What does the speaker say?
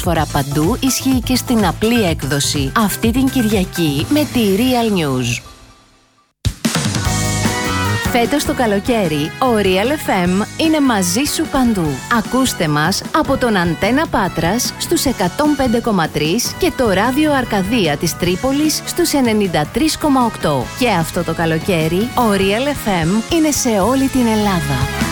προσφορά παντού ισχύει και στην απλή έκδοση. Αυτή την Κυριακή με τη Real News. Φέτος το καλοκαίρι, ο Real FM είναι μαζί σου παντού. Ακούστε μας από τον Αντένα Πάτρας στους 105,3 και το ράδιο Αρκαδία της Τρίπολης στους 93,8. Και αυτό το καλοκαίρι, ο Real FM είναι σε όλη την Ελλάδα.